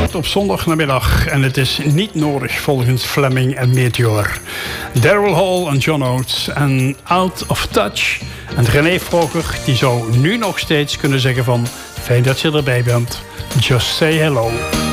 kort op zondagnamiddag en het is niet nodig volgens Fleming en Meteor. Daryl Hall en John Oates en Out of Touch. En René Vroger die zou nu nog steeds kunnen zeggen van... Fijn dat je erbij bent. Just say hello.